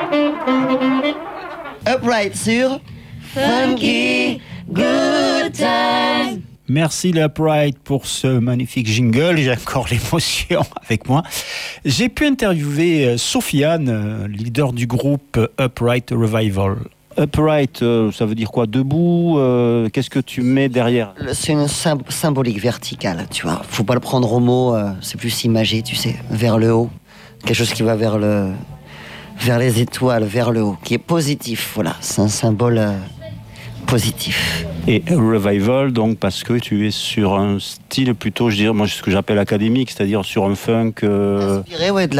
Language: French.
Upright sur Funky Good Times. Merci les Upright pour ce magnifique jingle, j'ai encore l'émotion avec moi. J'ai pu interviewer Sofiane, leader du groupe Upright Revival. Upright, ça veut dire quoi? Debout, qu'est-ce que tu mets derrière? C'est une symbolique verticale, tu vois. Faut pas le prendre au mot, c'est plus imagé, tu sais, vers le haut. Quelque chose qui va vers les étoiles, vers le haut, qui est positif, voilà. C'est un symbole positif. Et revival, donc, parce que tu es sur un style plutôt, je dirais, moi, ce que j'appelle académique, c'est-à-dire sur un funk... Inspiré, ouais, de